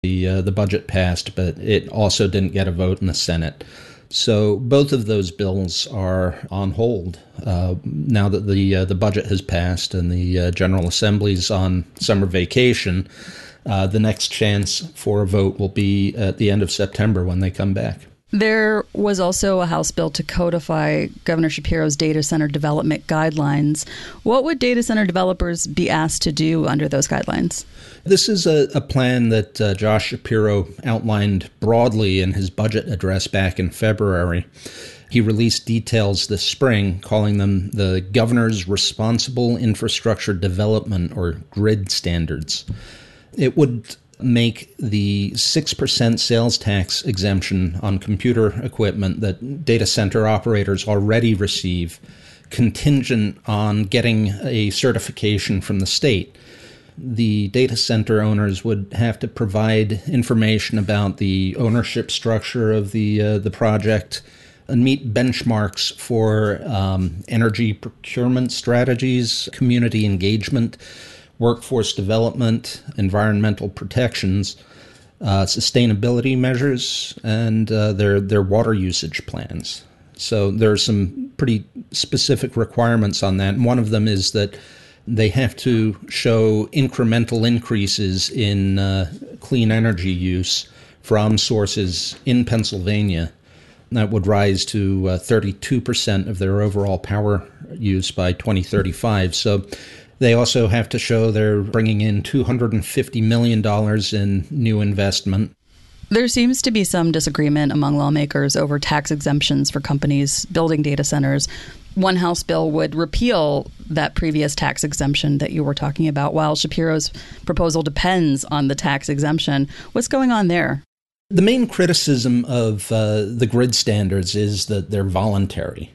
The budget passed, but it also didn't get a vote in the Senate. So both of those bills are on hold now that the budget has passed and the General Assembly's on summer vacation. The next chance for a vote will be at the end of September when they come back. There was also a House bill to codify Governor Shapiro's data center development guidelines. What would data center developers be asked to do under those guidelines? This is a plan that Josh Shapiro outlined broadly in his budget address back in February. He released details this spring, calling them the Governor's Responsible Infrastructure Development, or GRID standards. It would make the 6% sales tax exemption on computer equipment that data center operators already receive contingent on getting a certification from the state. The data center owners would have to provide information about the ownership structure of the project and meet benchmarks for energy procurement strategies, community engagement, workforce development, environmental protections, sustainability measures, and their water usage plans. So there are some pretty specific requirements on that. And one of them is that they have to show incremental increases in clean energy use from sources in Pennsylvania. That would rise to 32% of their overall power use by 2035. So they also have to show they're bringing in $250 million in new investment. There seems to be some disagreement among lawmakers over tax exemptions for companies building data centers. One House bill would repeal that previous tax exemption that you were talking about, while Shapiro's proposal depends on the tax exemption. What's going on there? The main criticism of the GRID standards is that they're voluntary.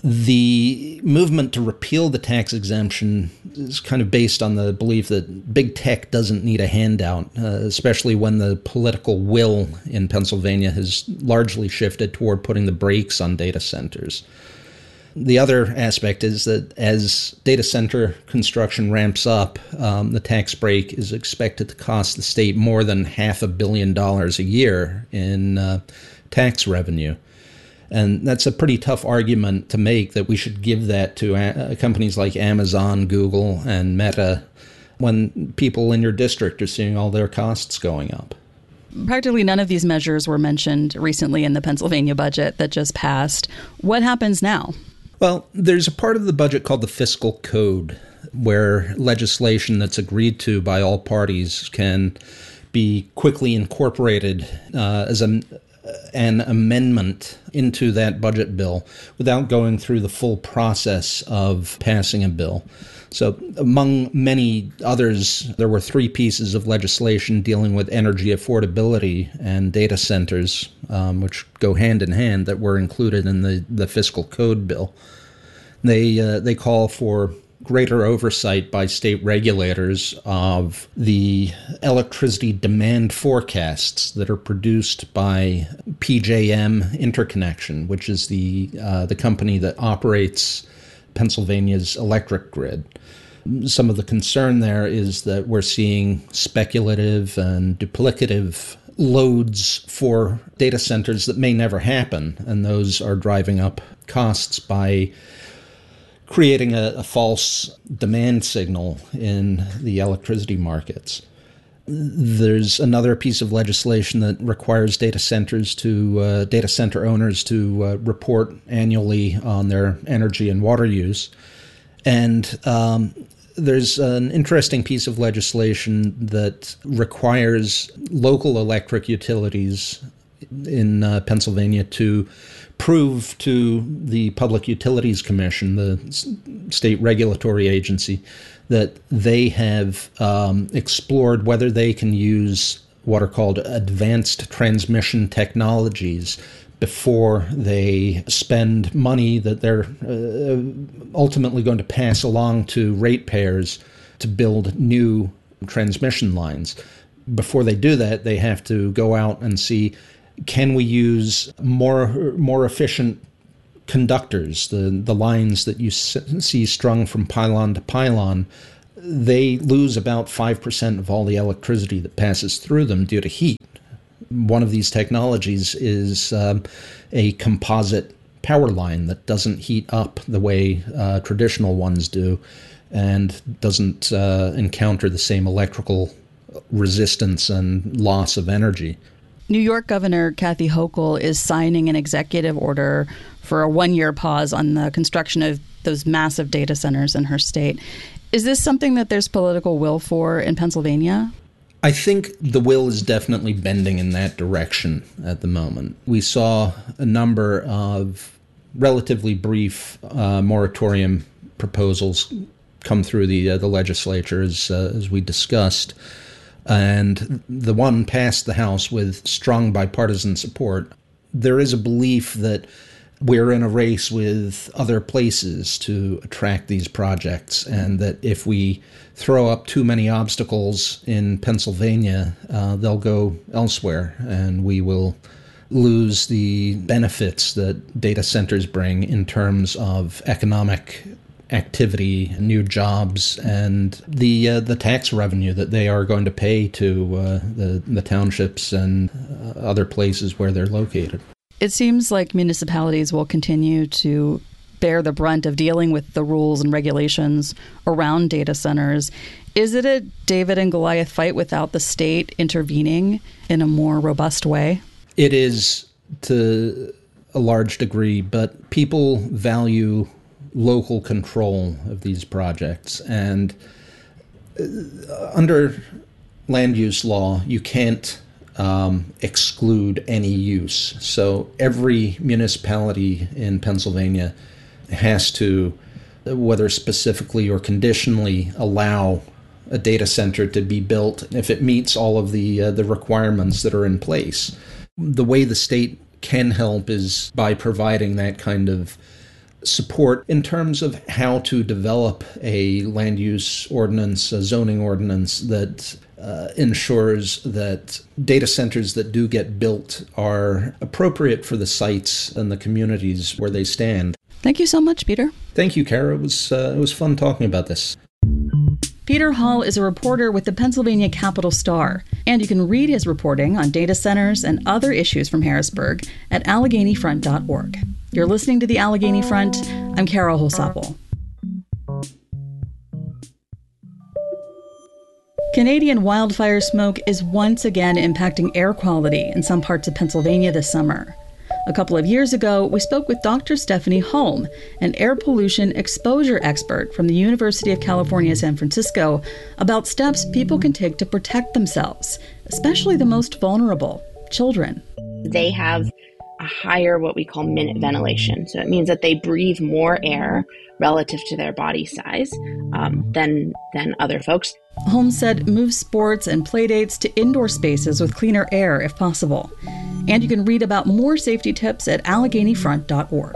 The movement to repeal the tax exemption is kind of based on the belief that big tech doesn't need a handout, especially when the political will in Pennsylvania has largely shifted toward putting the brakes on data centers. The other aspect is that as data center construction ramps up, the tax break is expected to cost the state more than $500 million a year in tax revenue. And that's a pretty tough argument to make, that we should give that to companies like Amazon, Google, and Meta when people in your district are seeing all their costs going up. Practically none of these measures were mentioned recently in the Pennsylvania budget that just passed. What happens now? Well, there's a part of the budget called the Fiscal Code, where legislation that's agreed to by all parties can be quickly incorporated as an amendment into that budget bill without going through the full process of passing a bill. So among many others, there were 3 pieces of legislation dealing with energy affordability and data centers, which go hand in hand, that were included in the Fiscal Code bill. They call for greater oversight by state regulators of the electricity demand forecasts that are produced by PJM Interconnection, which is the company that operates Pennsylvania's electric grid. Some of the concern there is that we're seeing speculative and duplicative loads for data centers that may never happen, and those are driving up costs by creating a false demand signal in the electricity markets. There's another piece of legislation that requires data center owners to report annually on their energy and water use. And there's an interesting piece of legislation that requires local electric utilities in Pennsylvania to prove to the Public Utilities Commission, the state regulatory agency, that they have explored whether they can use what are called advanced transmission technologies before they spend money that they're ultimately going to pass along to ratepayers to build new transmission lines. Before they do that, they have to go out and see, can we use more efficient conductors, the lines that you see strung from pylon to pylon? they lose about 5% of all the electricity that passes through them due to heat. One of these technologies is a composite power line that doesn't heat up the way traditional ones do and doesn't encounter the same electrical resistance and loss of energy. New York Governor Kathy Hochul is signing an executive order for a 1-year pause on the construction of those massive data centers in her state. Is this something that there's political will for in Pennsylvania? I think the will is definitely bending in that direction at the moment. We saw a number of relatively brief moratorium proposals come through the legislature, as we discussed. And the one passed the House with strong bipartisan support. There is a belief that we're in a race with other places to attract these projects, and that if we throw up too many obstacles in Pennsylvania, they'll go elsewhere, and we will lose the benefits that data centers bring in terms of economic activity, new jobs, and the tax revenue that they are going to pay to the townships and other places where they're located. It seems like municipalities will continue to bear the brunt of dealing with the rules and regulations around data centers. Is it a David and Goliath fight without the state intervening in a more robust way? It is to a large degree, but people value local control of these projects. And under land use law, you can't exclude any use. So every municipality in Pennsylvania has to, whether specifically or conditionally, allow a data center to be built if it meets all of the requirements that are in place. The way the state can help is by providing that kind of support in terms of how to develop a land use ordinance, a zoning ordinance that ensures that data centers that do get built are appropriate for the sites and the communities where they stand. Thank you so much, Peter. Thank you, Kara. It was fun talking about this. Peter Hall is a reporter with the Pennsylvania Capital Star, and you can read his reporting on data centers and other issues from Harrisburg at AlleghenyFront.org. You're listening to The Allegheny Front. I'm Kara Holsapple. Canadian wildfire smoke is once again impacting air quality in some parts of Pennsylvania this summer. A couple of years ago, we spoke with Dr. Stephanie Holm, an air pollution exposure expert from the University of California, San Francisco, about steps people can take to protect themselves, especially the most vulnerable, children. They have a higher what we call minute ventilation. So it means that they breathe more air relative to their body size than other folks. Holmes said move sports and playdates to indoor spaces with cleaner air if possible. And you can read about more safety tips at AlleghenyFront.org.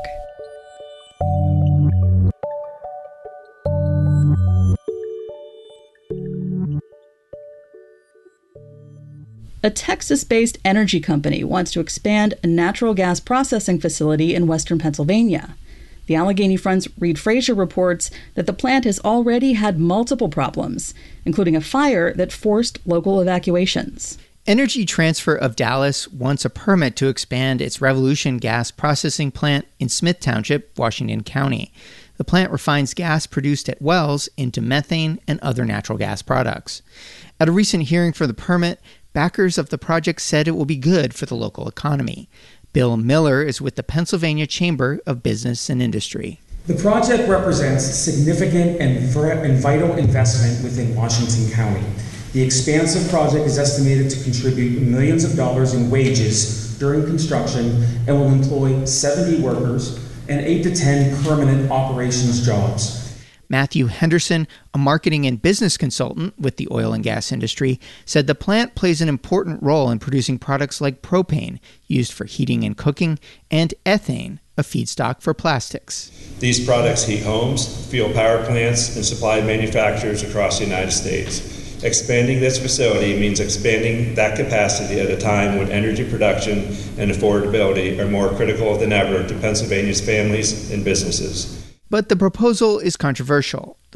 A Texas-based energy company wants to expand a natural gas processing facility in western Pennsylvania. The Allegheny Front's Reed Frazier reports that the plant has already had multiple problems, including a fire that forced local evacuations. Energy Transfer of Dallas wants a permit to expand its Revolution gas processing plant in Smith Township, Washington County. The plant refines gas produced at wells into methane and other natural gas products. At a recent hearing for the permit, backers of the project said it will be good for the local economy. Bill Miller is with the Pennsylvania Chamber of Business and Industry. The project represents significant and vital investment within Washington County. The expansive project is estimated to contribute millions of dollars in wages during construction and will employ 70 workers and 8 to 10 permanent operations jobs. Matthew Henderson, a marketing and business consultant with the oil and gas industry, said the plant plays an important role in producing products like propane, used for heating and cooking, and ethane, a feedstock for plastics. These products heat homes, fuel power plants, and supply manufacturers across the United States. Expanding this facility means expanding that capacity at a time when energy production and affordability are more critical than ever to Pennsylvania's families and businesses. But the proposal is controversial. The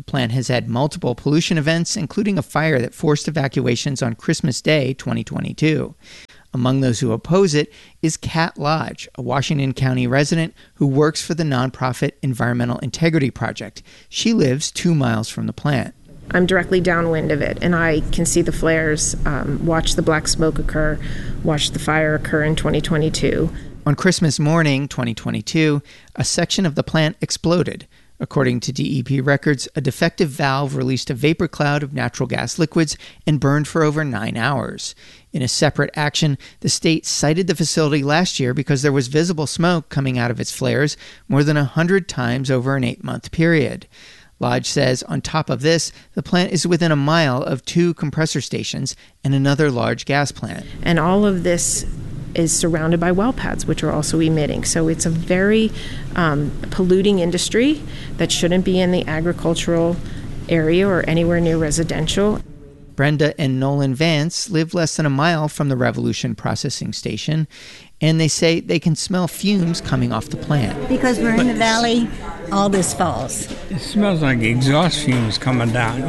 plant has had multiple pollution events, including a fire that forced evacuations on Christmas Day 2022. Among those who oppose it is Kat Lodge, a Washington County resident who works for the nonprofit Environmental Integrity Project. She lives 2 miles from the plant. I'm directly downwind of it, and I can see the flares, watch the black smoke occur, watch the fire occur in 2022. On Christmas morning, 2022, a section of the plant exploded. According to DEP records, a defective valve released a vapor cloud of natural gas liquids and burned for over 9 hours. In a separate action, the state cited the facility last year because there was visible smoke coming out of its flares more than 100 times over an 8-month period. Lodge says on top of this, the plant is within a mile of 2 compressor stations and another large gas plant. And all of this is surrounded by well pads, which are also emitting. So it's a very polluting industry that shouldn't be in the agricultural area or anywhere near residential. Brenda and Nolan Vance live less than a mile from the Revolution processing station, and they say they can smell fumes coming off the plant. Because we're in the valley, all this falls. It smells like exhaust fumes coming down,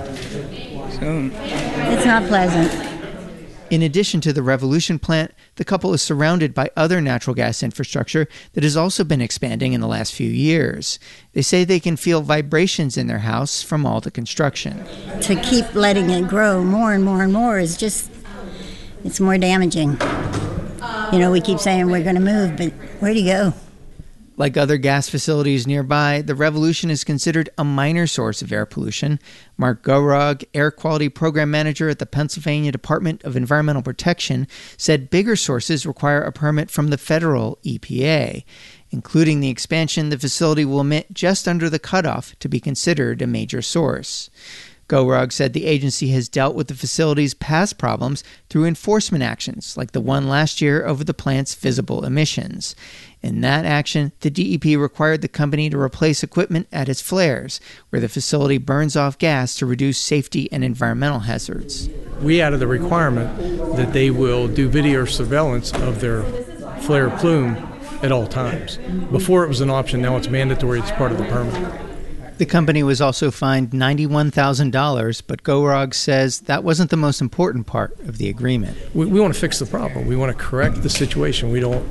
So it's not pleasant. In addition to the Revolution plant, the couple is surrounded by other natural gas infrastructure that has also been expanding in the last few years. They say they can feel vibrations in their house from all the construction. To keep letting it grow more and more and more is just, it's more damaging. We keep saying we're going to move, but where do you go? Like other gas facilities nearby, the Revolution is considered a minor source of air pollution. Mark Gorog, Air Quality Program Manager at the Pennsylvania Department of Environmental Protection, said bigger sources require a permit from the federal EPA. Including the expansion, the facility will emit just under the cutoff to be considered a major source. Gorog said the agency has dealt with the facility's past problems through enforcement actions, like the one last year over the plant's visible emissions. In that action, the DEP required the company to replace equipment at its flares, where the facility burns off gas to reduce safety and environmental hazards. We added the requirement that they will do video surveillance of their flare plume at all times. Before it was an option, now it's mandatory, it's part of the permit. The company was also fined $91,000, but Gorog says that wasn't the most important part of the agreement. We want to fix the problem. We want to correct the situation. We don't,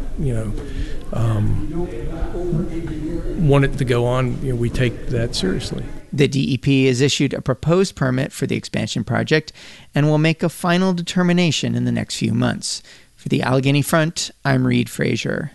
want it to go on. We take that seriously. The DEP has issued a proposed permit for the expansion project and will make a final determination in the next few months. For the Allegheny Front, I'm Reed Frazier.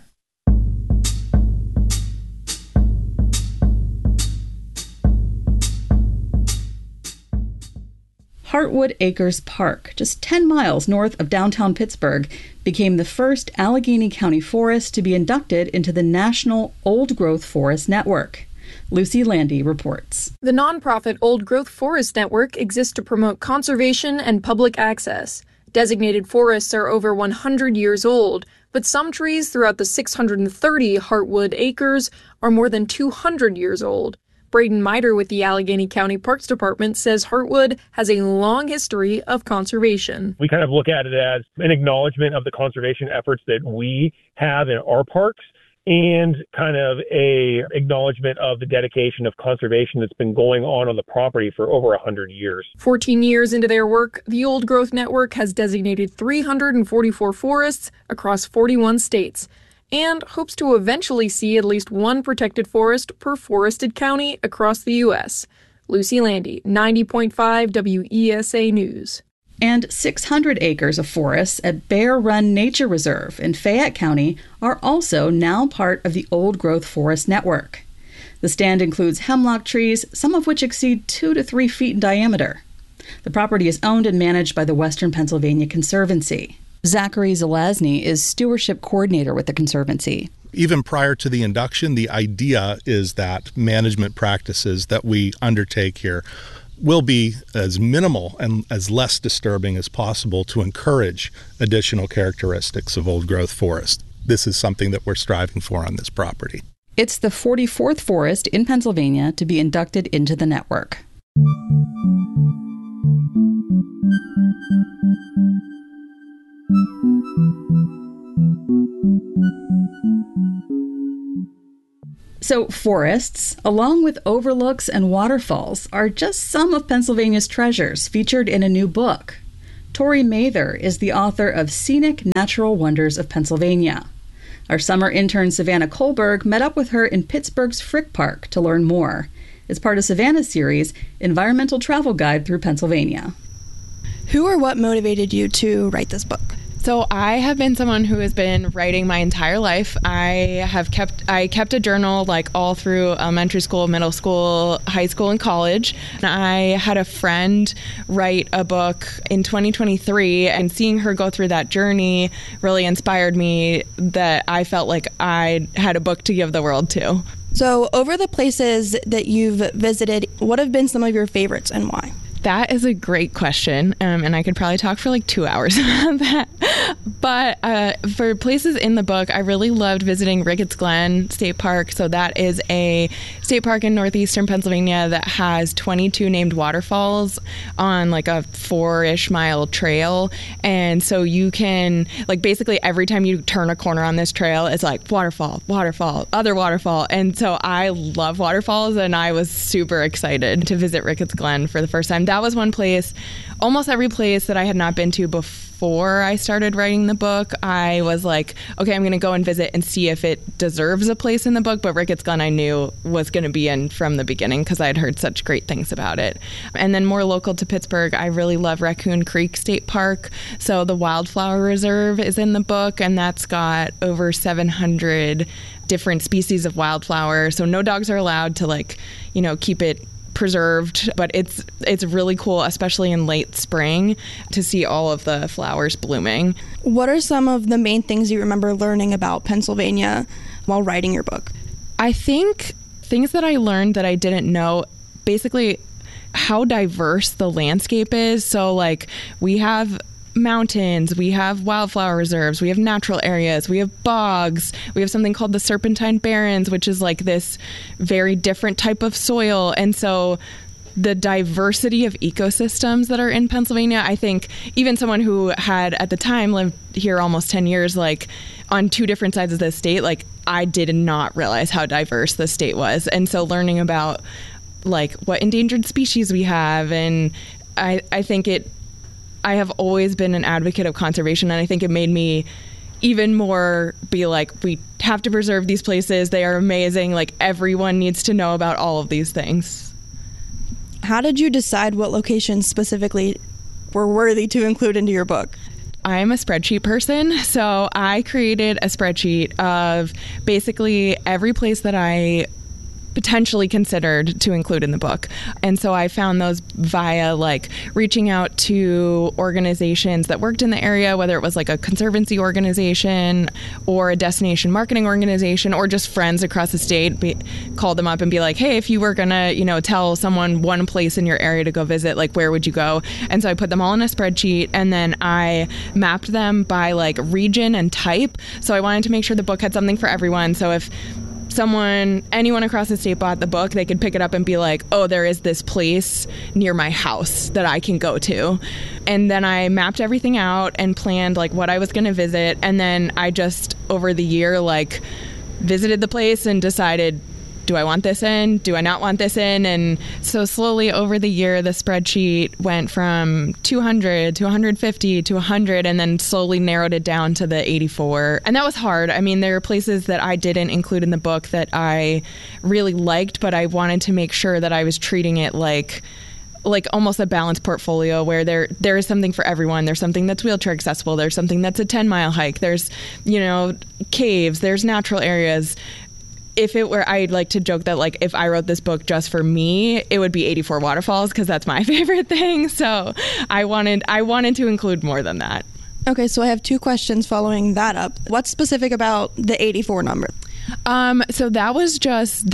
Heartwood Acres Park, just 10 miles north of downtown Pittsburgh, became the first Allegheny County forest to be inducted into the National Old Growth Forest Network. Lucy Landy reports. The nonprofit Old Growth Forest Network exists to promote conservation and public access. Designated forests are over 100 years old, but some trees throughout the 630 Heartwood Acres are more than 200 years old. Braden Miter with the Allegheny County Parks Department says Heartwood has a long history of conservation. We kind of look at it as an acknowledgement of the conservation efforts that we have in our parks and kind of a acknowledgement of the dedication of conservation that's been going on the property for over 100 years. 14 years into their work, the Old Growth Network has designated 344 forests across 41 states, and hopes to eventually see at least one protected forest per forested county across the U.S. Lucy Landy, 90.5 WESA News. And 600 acres of forests at Bear Run Nature Reserve in Fayette County are also now part of the Old Growth Forest Network. The stand includes hemlock trees, some of which exceed 2 to 3 feet in diameter. The property is owned and managed by the Western Pennsylvania Conservancy. Zachary Zelazny is stewardship coordinator with the Conservancy. Even prior to the induction, the idea is that management practices that we undertake here will be as minimal and as less disturbing as possible to encourage additional characteristics of old growth forest. This is something that we're striving for on this property. It's the 44th forest in Pennsylvania to be inducted into the network. So forests, along with overlooks and waterfalls, are just some of Pennsylvania's treasures featured in a new book. Tori Mather is the author of Scenic Natural Wonders of Pennsylvania. Our summer intern Savannah Kohlberg met up with her in Pittsburgh's Frick Park to learn more. It's part of Savannah's series, Environmental Travel Guide Through Pennsylvania. Who or what motivated you to write this book? So I have been someone who has been writing my entire life. I kept a journal like all through elementary school, middle school, high school, and college. And I had a friend write a book in 2023, and seeing her go through that journey really inspired me that I felt like I had a book to give the world to. So over the places that you've visited, what have been some of your favorites and why? That is a great question, and I could probably talk for like 2 hours about that. But for places in the book, I really loved visiting Ricketts Glen State Park. So that is a state park in northeastern Pennsylvania that has 22 named waterfalls on like a 4-ish mile trail. And so you can, like, basically every time you turn a corner on this trail, it's like waterfall, waterfall, other waterfall. And so I love waterfalls, and I was super excited to visit Ricketts Glen for the first time. That was one place, almost every place that I had not been to before I started writing the book, I was like, okay, I'm going to go and visit and see if it deserves a place in the book. But Ricketts Glen I knew was going to be in from the beginning because I had heard such great things about it. And then more local to Pittsburgh, I really love Raccoon Creek State Park. So the Wildflower Reserve is in the book, and that's got over 700 different species of wildflower. So no dogs are allowed to, like, you know, keep it preserved, but it's really cool, especially in late spring, to see all of the flowers blooming. What are some of the main things you remember learning about Pennsylvania while writing your book? I think things that I learned that I didn't know, basically how diverse the landscape is. So like we have mountains, we have wildflower reserves, we have natural areas, we have bogs, we have something called the Serpentine Barrens, which is like this very different type of soil. And so the diversity of ecosystems that are in Pennsylvania, I think even someone who had at the time lived here almost 10 years, like on two different sides of the state, like I did not realize how diverse the state was. And so learning about like what endangered species we have, and I think I have always been an advocate of conservation, and I think it made me even more be like, we have to preserve these places. They are amazing. Like, everyone needs to know about all of these things. How did you decide what locations specifically were worthy to include into your book? I'm a spreadsheet person, so I created a spreadsheet of basically every place that I potentially considered to include in the book. And so I found those via like reaching out to organizations that worked in the area, whether it was like a conservancy organization or a destination marketing organization or just friends across the state, call them up and be like, hey, if you were gonna, you know, tell someone one place in your area to go visit, like where would you go? And so I put them all in a spreadsheet, and then I mapped them by like region and type. So I wanted to make sure the book had something for everyone. So if anyone across the state bought the book, they could pick it up and be like, oh, there is this place near my house that I can go to. And then I mapped everything out and planned like what I was going to visit. And then I just over the year like visited the place and decided, do I want this in? Do I not want this in? And so slowly over the year, the spreadsheet went from 200 to 150 to 100, and then slowly narrowed it down to the 84. And that was hard. I mean, there are places that I didn't include in the book that I really liked, but I wanted to make sure that I was treating it like almost a balanced portfolio where there is something for everyone. There's something that's wheelchair accessible. There's something that's a 10-mile hike. There's, you know, caves. There's natural areas. If it were, I'd like to joke that like if I wrote this book just for me, it would be 84 waterfalls because that's my favorite thing. So I wanted to include more than that. Okay, so I have two questions following that up. What's specific about the 84 number? So that was just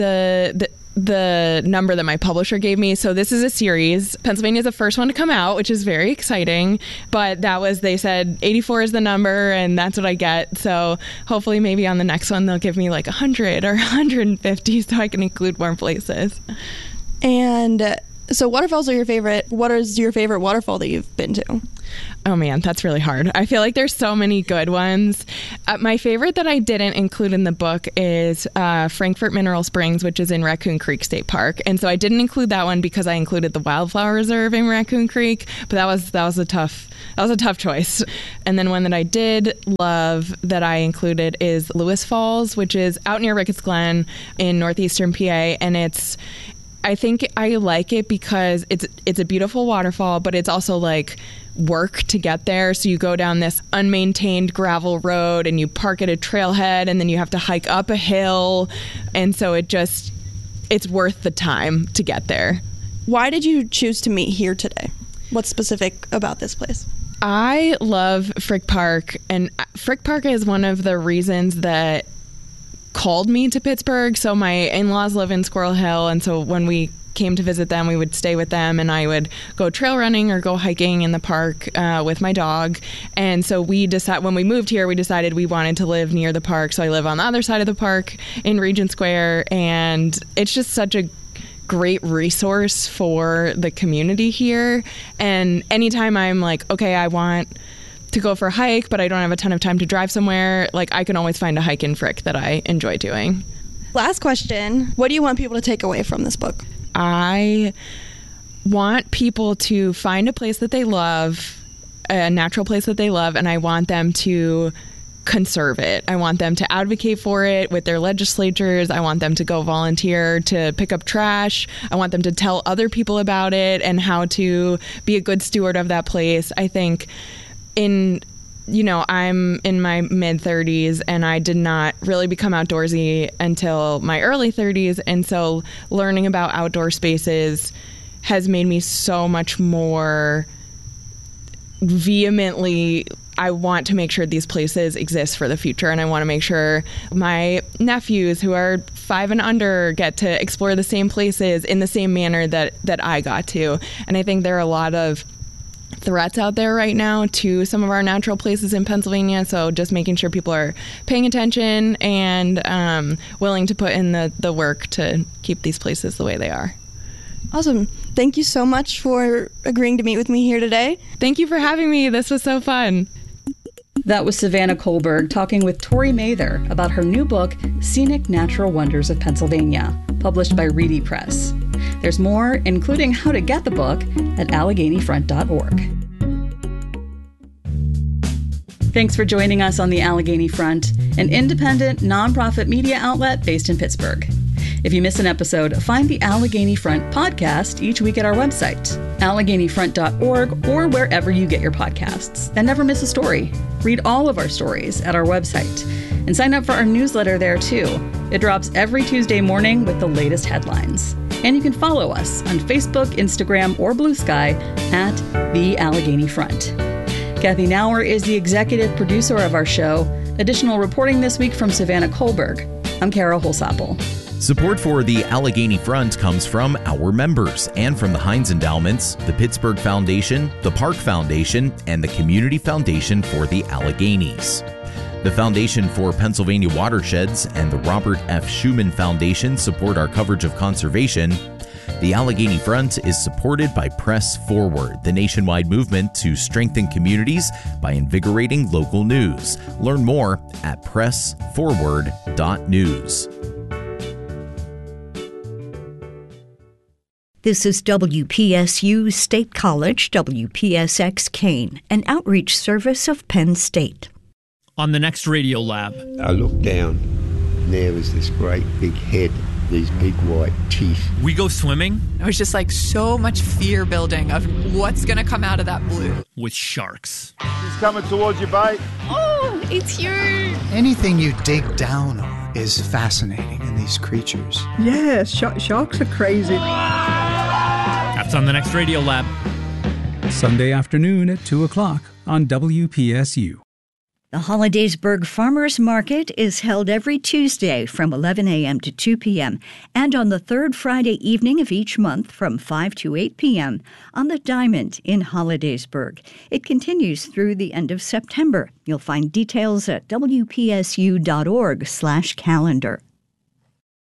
the number that my publisher gave me. So this is a series. Pennsylvania is the first one to come out, which is very exciting. But they said 84 is the number, and that's what I get. So hopefully maybe on the next one they'll give me like 100 or 150 so I can include more places. And So waterfalls are your favorite. What is your favorite waterfall that you've been to? Oh man, that's really hard. I feel like there's so many good ones. My favorite that I didn't include in the book is Frankfort Mineral Springs, which is in Raccoon Creek State Park. And so I didn't include that one because I included the Wildflower Reserve in Raccoon Creek, but that was a tough choice. And then one that I did love that I included is Lewis Falls, which is out near Ricketts Glen in northeastern PA, and I think I like it because it's a beautiful waterfall, but it's also like work to get there. So you go down this unmaintained gravel road and you park at a trailhead and then you have to hike up a hill. And so it's worth the time to get there. Why did you choose to meet here today? What's specific about this place? I love Frick Park, and Frick Park is one of the reasons that called me to Pittsburgh. So my in-laws live in Squirrel Hill, and so when we came to visit them, we would stay with them, and I would go trail running or go hiking in the park with my dog. And so when we moved here, we decided we wanted to live near the park. So I live on the other side of the park in Regent Square, and it's just such a great resource for the community here. And anytime I'm like, okay, I want to go for a hike, but I don't have a ton of time to drive somewhere, like I can always find a hike in Frick that I enjoy doing. Last question. What do you want people to take away from this book? I want people to find a place that they love, a natural place that they love, and I want them to conserve it. I want them to advocate for it with their legislatures. I want them to go volunteer to pick up trash. I want them to tell other people about it and how to be a good steward of that place. I think I'm in my mid-30s, and I did not really become outdoorsy until my early 30s. And so learning about outdoor spaces has made me so much more vehemently, I want to make sure these places exist for the future. And I want to make sure my nephews who are 5 and under get to explore the same places in the same manner that I got to. And I think there are a lot of threats out there right now to some of our natural places in Pennsylvania, so just making sure people are paying attention and willing to put in the work to keep these places the way they are. Awesome. Thank you so much for agreeing to meet with me here today. Thank you for having me. This was so fun. That was Savannah Kohlberg talking with Tori Mather about her new book, Scenic Natural Wonders of Pennsylvania, published by Reedy Press. There's more, including how to get the book, at AlleghenyFront.org. Thanks for joining us on the Allegheny Front, an independent, nonprofit media outlet based in Pittsburgh. If you miss an episode, find the Allegheny Front podcast each week at our website, AlleghenyFront.org, or wherever you get your podcasts. And never miss a story. Read all of our stories at our website. And sign up for our newsletter there, too. It drops every Tuesday morning with the latest headlines. And you can follow us on Facebook, Instagram, or Blue Sky at The Allegheny Front. Kathy Nauer is the executive producer of our show. Additional reporting this week from Savannah Kohlberg. I'm Kara Holsapple. Support for the Allegheny Front comes from our members and from the Heinz Endowments, the Pittsburgh Foundation, the Park Foundation, and the Community Foundation for the Alleghenies. The Foundation for Pennsylvania Watersheds and the Robert F. Schuman Foundation support our coverage of conservation. The Allegheny Front is supported by Press Forward, the nationwide movement to strengthen communities by invigorating local news. Learn more at pressforward.news. This is WPSU State College, WPSX Kane, an outreach service of Penn State. On the next Radio Lab. I looked down, and there was this great big head, these big white teeth. We go swimming. It was just like so much fear building of what's going to come out of that blue. With sharks. He's coming towards you, bite. Oh, it's huge. Anything you dig down on is fascinating in these creatures. Yeah, sharks are crazy. That's on the next Radio Lab. Sunday afternoon at 2 o'clock on WPSU. The Hollidaysburg Farmers Market is held every Tuesday from 11 a.m. to 2 p.m. and on the third Friday evening of each month from 5 to 8 p.m. on the Diamond in Hollidaysburg. It continues through the end of September. You'll find details at wpsu.org/calendar.